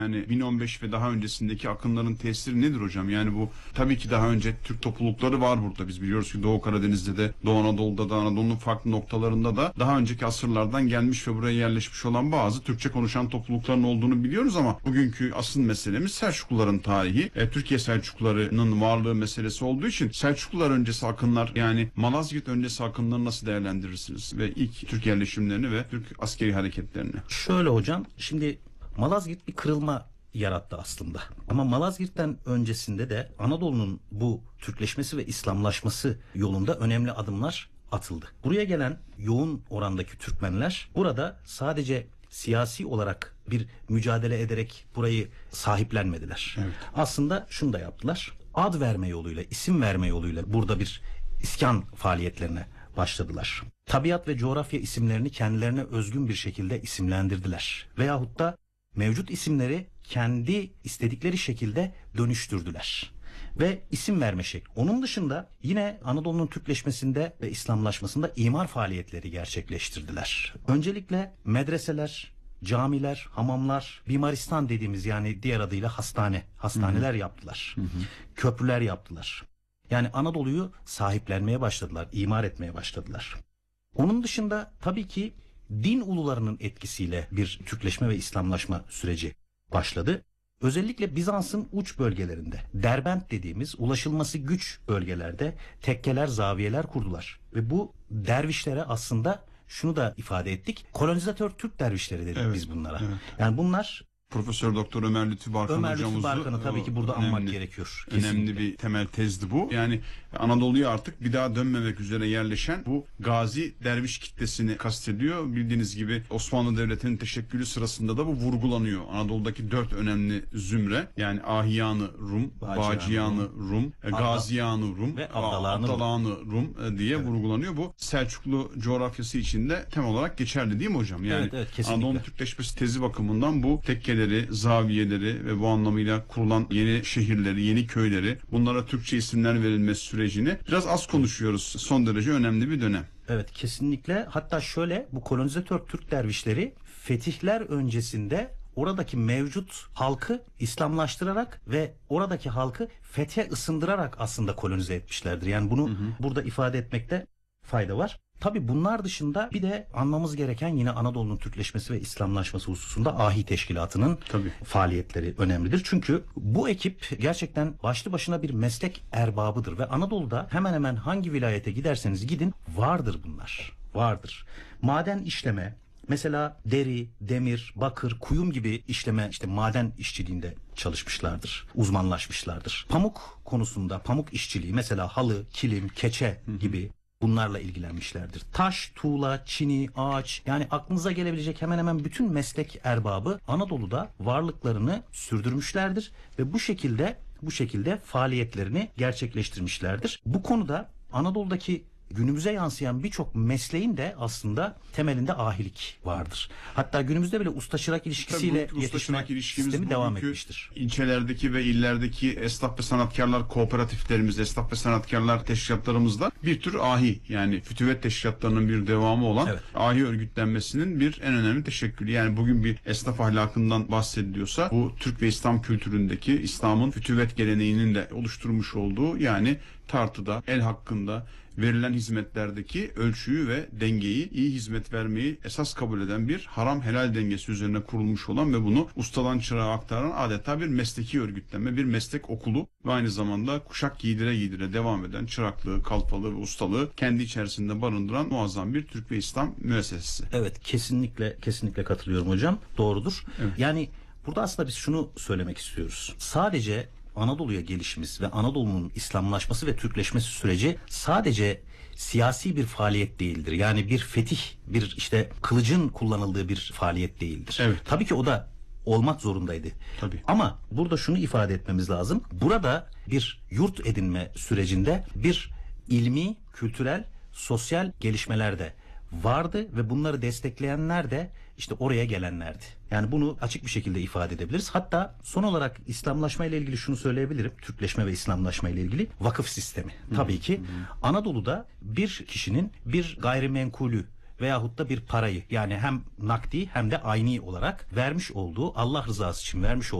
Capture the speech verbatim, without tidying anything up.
Yani bin on beş ve daha öncesindeki akınların tesiri nedir hocam? Yani bu tabii ki daha önce Türk toplulukları var burada. Biz biliyoruz ki Doğu Karadeniz'de de, Doğu Anadolu'da da, Anadolu'nun farklı noktalarında da daha önceki asırlardan gelmiş ve buraya yerleşmiş olan bazı Türkçe konuşan toplulukların olduğunu biliyoruz ama bugünkü asıl meselemiz Selçukluların tarihi. E, Türkiye Selçuklularının varlığı meselesi olduğu için Selçuklular öncesi akınlar, yani Malazgirt öncesi akınları nasıl değerlendirirsiniz? Ve ilk Türk yerleşimlerini ve Türk askeri hareketlerini. Şöyle hocam, şimdi Malazgirt bir kırılma yarattı aslında. Ama Malazgirt'ten öncesinde de Anadolu'nun bu Türkleşmesi ve İslamlaşması yolunda önemli adımlar atıldı. Buraya gelen yoğun orandaki Türkmenler burada sadece siyasi olarak bir mücadele ederek burayı sahiplenmediler. Evet. Aslında şunu da yaptılar. Ad verme yoluyla, isim verme yoluyla burada bir iskan faaliyetlerine başladılar. Tabiat ve coğrafya isimlerini kendilerine özgün bir şekilde isimlendirdiler. Veyahut da mevcut isimleri kendi istedikleri şekilde dönüştürdüler. Ve isim verme şekli. Onun dışında yine Anadolu'nun Türkleşmesinde ve İslamlaşmasında imar faaliyetleri gerçekleştirdiler. Öncelikle medreseler, camiler, hamamlar, bimaristan dediğimiz, yani diğer adıyla hastane, hastaneler hı hı. yaptılar. Hı hı. Köprüler yaptılar. Yani Anadolu'yu sahiplenmeye başladılar, imar etmeye başladılar. Onun dışında tabii ki din ulularının etkisiyle bir Türkleşme ve İslamlaşma süreci başladı. Özellikle Bizans'ın uç bölgelerinde, Derbent dediğimiz ulaşılması güç bölgelerde tekkeler, zaviyeler kurdular. Ve bu dervişlere aslında şunu da ifade ettik. Kolonizatör Türk dervişleri dedik evet, biz bunlara. Evet. Yani bunlar Profesör Doktor Ömer Lütfü Barkan Ömer hocamızı Lütfü Barkan'ı tabii ki burada önemli, anmak gerekiyor. Kesinlikle. Önemli bir temel tezdi bu. Yani Anadolu'ya artık bir daha dönmemek üzere yerleşen bu gazi derviş kitlesini kastediyor. Bildiğiniz gibi Osmanlı Devleti'nin teşekkülü sırasında da bu vurgulanıyor. Anadolu'daki dört önemli zümre, yani Ahiyanı Rum, Baciyanı Rum, Rum Gaziyanı Rum ve Abdalanı Rum, Rum diye evet. vurgulanıyor. Bu Selçuklu coğrafyası içinde temel olarak geçerli değil mi hocam? Yani evet, evet, Anadolu'nun Türkleşmesi tezi bakımından bu tekkeleri, zaviyeleri ve bu anlamıyla kurulan yeni şehirleri, yeni köyleri, bunlara Türkçe isimler verilmesi sürecini biraz az konuşuyoruz. Son derece önemli bir dönem. Evet, kesinlikle. Hatta şöyle, bu kolonizatör Türk dervişleri fetihler öncesinde oradaki mevcut halkı İslamlaştırarak ve oradaki halkı fethe ısındırarak aslında kolonize etmişlerdir. Yani bunu hı hı. burada ifade etmekte fayda var. Tabii bunlar dışında bir de anmamız gereken yine Anadolu'nun Türkleşmesi ve İslamlaşması hususunda Ahi Teşkilatı'nın Tabii. faaliyetleri önemlidir. Çünkü bu ekip gerçekten başlı başına bir meslek erbabıdır ve Anadolu'da hemen hemen hangi vilayete giderseniz gidin vardır bunlar. Vardır. Maden işleme, mesela deri, demir, bakır, kuyum gibi işleme, işte maden işçiliğinde çalışmışlardır, uzmanlaşmışlardır. Pamuk konusunda, pamuk işçiliği, mesela halı, kilim, keçe gibi bunlarla ilgilenmişlerdir. Taş, tuğla, çini, ağaç, yani aklınıza gelebilecek hemen hemen bütün meslek erbabı Anadolu'da varlıklarını sürdürmüşlerdir ve bu şekilde bu şekilde faaliyetlerini gerçekleştirmişlerdir. Bu konuda Anadolu'daki günümüze yansıyan birçok mesleğin de aslında temelinde ahilik vardır. Hatta günümüzde bile usta çırak ilişkisiyle Tabii, yetişme sistemi devam etmiştir. İlçelerdeki ve illerdeki esnaf ve sanatkarlar kooperatiflerimiz, esnaf ve sanatkarlar teşkilatlarımızda bir tür ahi, yani fütüvet teşkilatlarının bir devamı olan evet. ahi örgütlenmesinin bir en önemli teşekkülü. Yani bugün bir esnaf ahlakından bahsediliyorsa bu Türk ve İslam kültüründeki İslam'ın fütüvet geleneğinin de oluşturmuş olduğu, yani tartıda, el hakkında verilen hizmetlerdeki ölçüyü ve dengeyi, iyi hizmet vermeyi esas kabul eden bir haram helal dengesi üzerine kurulmuş olan ve bunu ustadan çırağa aktaran adeta bir mesleki örgütlenme, bir meslek okulu ve aynı zamanda kuşak giydire giydire devam eden çıraklığı, kalfalığı ve ustalığı kendi içerisinde barındıran muazzam bir Türk ve İslam müessesesi. Evet, kesinlikle kesinlikle katılıyorum hocam. Doğrudur. Evet. Yani burada aslında biz şunu söylemek istiyoruz. Sadece Anadolu'ya gelişimiz ve Anadolu'nun İslamlaşması ve Türkleşmesi süreci sadece siyasi bir faaliyet değildir. Yani bir fetih, bir işte kılıcın kullanıldığı bir faaliyet değildir. Evet. Tabii ki o da olmak zorundaydı. Tabii. Ama burada şunu ifade etmemiz lazım. Burada bir yurt edinme sürecinde bir ilmi, kültürel, sosyal gelişmeler de vardı ve bunları destekleyenler de işte oraya gelenlerdi. Yani bunu açık bir şekilde ifade edebiliriz. Hatta son olarak İslamlaşma ile ilgili şunu söyleyebilirim. Türkleşme ve İslamlaşma ile ilgili vakıf sistemi. Tabii ki Anadolu'da bir kişinin bir gayrimenkulü veyahut da bir parayı, yani hem nakdi hem de ayni olarak vermiş olduğu, Allah rızası için vermiş olduğu